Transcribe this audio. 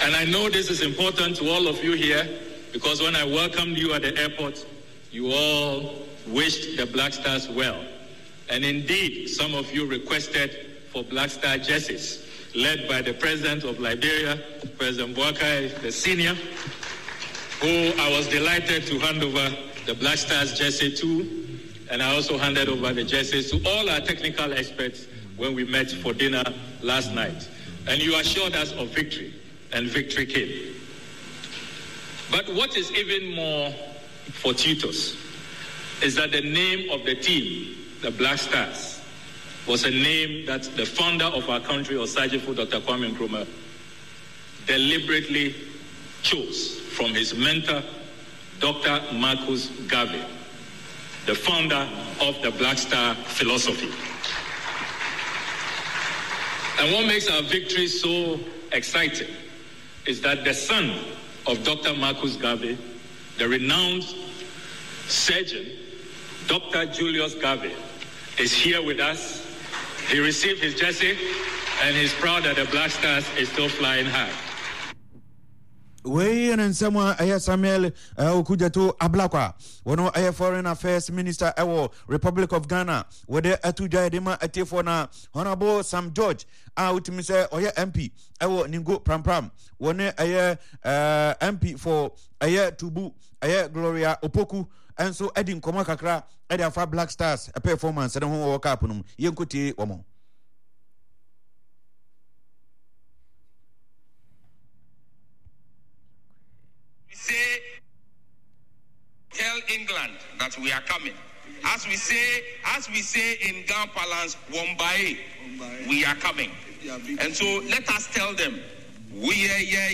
And I know this is important to all of you here because when I welcomed you at the airport, you all wished the Black Stars well. And indeed, some of you requested for Black Star jerseys, led by the President of Liberia, President Boakai, the senior, who I was delighted to hand over the Black Stars jersey to. And I also handed over the jerseys to all our technical experts when we met for dinner last night. And you assured us of victory, and victory came. But what is even more fortuitous is that the name of the team, the Black Stars, was a name that the founder of our country, Osajifo Dr. Kwame Nkrumah, deliberately chose from his mentor, Dr. Marcus Garvey, the founder of the Black Star philosophy. And what makes our victory so exciting is that the son of Dr. Marcus Garvey, the renowned surgeon, Dr. Julius Garvey, is here with us. He received his jersey, and he's proud that the Black Stars is still flying high. We and someone Samuel Okujato Ablakwa, one of Foreign Affairs Minister Republic of Ghana, where the Atuja Dema Atifona, Honorable Sam George, out Mr. Oya MP, Ningo Pram, one MP for Tubu, Gloria Opoku, and so Edin Komakakra, Edia Black Stars, a performance, and home work up on Yankuti Omo. Tell England that we are coming. As we say in Ghana parlance, Wombae, we are coming. And so let us tell them, we are